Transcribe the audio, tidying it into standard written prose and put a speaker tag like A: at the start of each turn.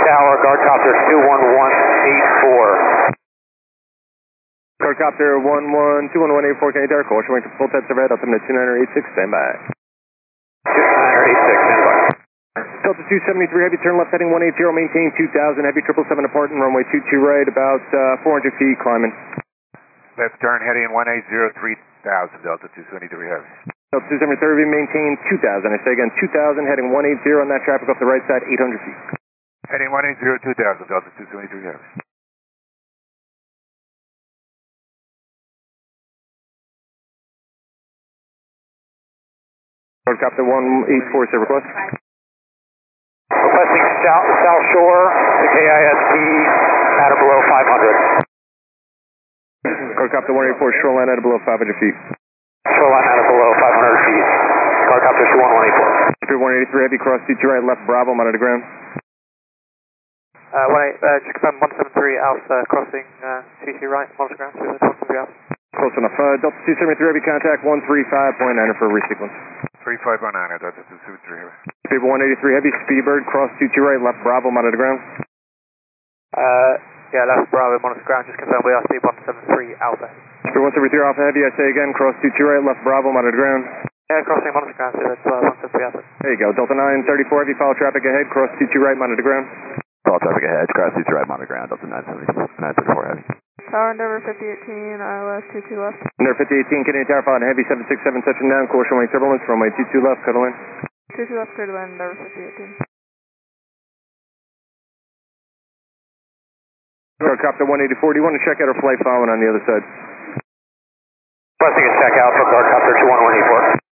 A: Tower, Guardcopter 21184.
B: Guardcopter 21184, Kenny Tower, caution wing to full test survey, altimeter 2986, stand by.
A: 2986, stand by.
B: Delta 273 Heavy, turn left heading 180, maintain 2000, Heavy 777 apart and runway 22 right, about 400 feet climbing.
C: Left turn heading 1803,000, Delta 273 Heavy.
B: Delta 273 Heavy, maintain 2000, I say again 2000, heading 180 on that traffic off the right side, 800 feet.
C: Heading 1802,000, Delta 273 Heavy.
B: Guardcopter 184, say request.
A: Requesting South Shore to KISP at or below 500.
B: Guardcopter 184, shoreline at or below 500 feet.
A: Shoreline at or below 500 feet. Guardcopter 21184.
B: 183 Heavy, cross CT right, left Bravo, monitor ground.
A: Just confirm 173 Alpha crossing CC right, monitor ground, 173 Alpha.
B: Close enough. Delta 273 Heavy, contact 135.9 for resequence.
C: 3509, Delta 273 Heavy.
B: People 183 Heavy, Speedbird, cross CT right, left Bravo, monitor ground.
A: Yeah, left Bravo, monitor ground, just confirm we are speed 173 Alpha.
B: Speed 173 Alpha Heavy, I say again, cross CT right, left Bravo, monitor ground.
A: Yeah, crossing monitor ground, so that's 173 Alpha.
B: There you go. Delta 934 Heavy, follow traffic ahead, cross CT right, monitor ground.
D: Follow traffic ahead, cross CT right, monitor ground, Delta 934 Heavy.
E: Tower Endeavor 5018, ILS 22 left.
B: Endeavor 5018, Canadian Tower, following Heavy 767, touching down, caution wing turbulence, runway 22 left, cuddle in.
E: 22 left, clear to land, Endeavor 5018.
B: Guardcopter 184, do you want to check out our flight following on the other side?
A: Requesting a check out for Guardcopter 21184.